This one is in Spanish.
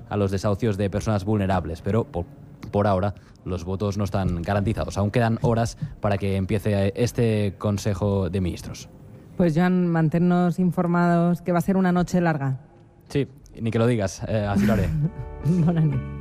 a los desahucios de personas vulnerables, pero por ahora los votos no están garantizados. Aún quedan horas para que empiece este Consejo de Ministros. Pues Joan, manténnos informados, que va a ser una noche larga. Sí, ni que lo digas, así lo haré. Bona nit.